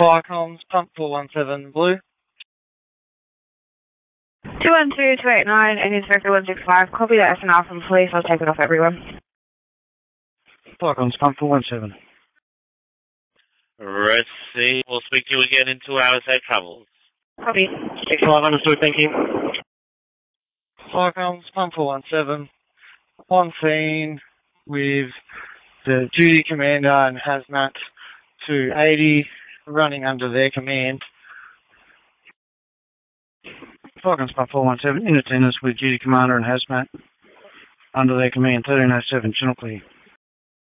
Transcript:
Fire comms, pump 417 blue. 212-289, Indian Circle 165. Copy that SNR from police. I'll take it off everyone. Fire comms, pump 417. Receive. We'll speak to you again in 2 hours. Safe travels. Copy. 65 understood, thank you. Fire comms, pump 417. On scene with the duty commander and hazmat 280 running under their command. Fire comms, pump 417 in attendance with duty commander and hazmat under their command 1307 Channel Clear.